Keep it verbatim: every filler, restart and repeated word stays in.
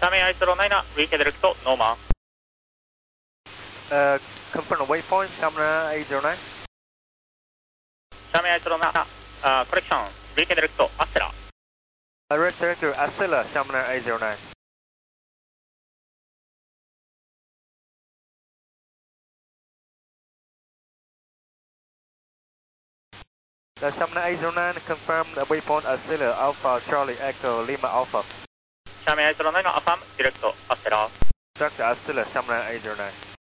Xiamen eight zero nine, weekend direct Norman. Uh, confirm the waypoint, Xiamen eight zero nine. Xiamen eight zero nine, uh, correction, weekend direct Acela. Uh, Red Director Acela, Xiamen eight zero nine. The Xiamen eight zero nine, confirm the waypoint Acela, Alpha Charlie Echo Lima Alpha. Xiamen eight zero nine, affirm, direct Acela. Director Acela, Xiamen eight zero nine.